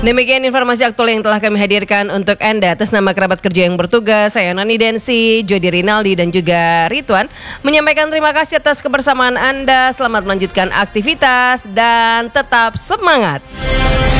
Demikian informasi aktual yang telah kami hadirkan untuk Anda. Atas nama kerabat kerja yang bertugas, saya Nani Densi, Jody Rinaldi dan juga Ridwan menyampaikan terima kasih atas kebersamaan Anda. Selamat melanjutkan aktivitas dan tetap semangat.